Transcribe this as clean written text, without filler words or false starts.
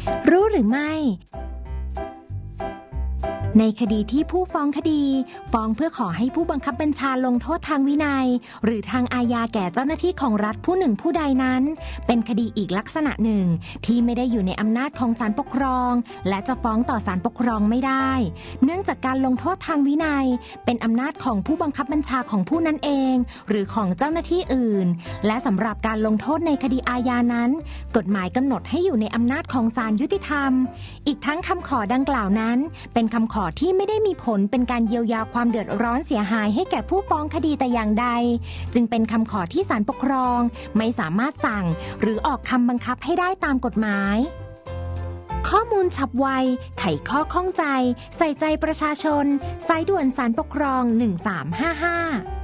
รู้หรือไม่ในคดีที่ผู้ฟ้องคดีฟ้องเพื่อขอให้ผู้บังคับบัญชาลงโทษทางวินัยหรือทางอาญาแก่เจ้าหน้าที่ของรัฐผู้หนึ่งผู้ใดนั้นเป็นคดีอีกลักษณะหนึ่งที่ไม่ได้อยู่ในอำนาจของศาลปกครองและจะฟ้องต่อศาลปกครองไม่ได้เนื่องจากการลงโทษทางวินัยเป็นอำนาจของผู้บังคับบัญชาของผู้นั้นเองหรือของเจ้าหน้าที่อื่นและสำหรับการลงโทษในคดีอาญานั้นกฎหมายกำหนดให้อยู่ในอำนาจของศาลยุติธรรมอีกทั้งคำขอดังกล่าวนั้นเป็นคำขอที่ไม่ได้มีผลเป็นการเยียวยาความเดือดร้อนเสียหายให้แก่ผู้ฟ้องคดีแต่อย่างใดจึงเป็นคำขอที่ศาลปกครองไม่สามารถสั่งหรือออกคำบังคับให้ได้ตามกฎหมายข้อมูลฉับไวไขข้อข้องใจใส่ใจประชาชนสายด่วนศาลปกครอง1355